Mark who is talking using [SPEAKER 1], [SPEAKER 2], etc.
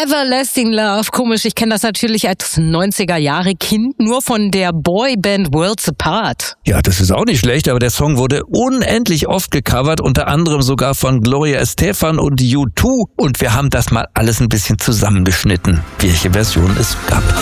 [SPEAKER 1] Everlasting Love. Komisch, ich kenne das natürlich als 90er-Jahre-Kind nur von der Boyband Worlds Apart.
[SPEAKER 2] Ja, das ist auch nicht schlecht, aber der Song wurde unendlich oft gecovert, unter anderem sogar von Gloria Estefan und U2. Und wir haben das mal alles ein bisschen zusammengeschnitten, welche Version es gab.